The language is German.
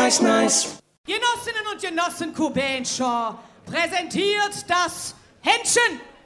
nice, nice. Genossinnen und Genossen Kubenschau präsentiert das Händchen.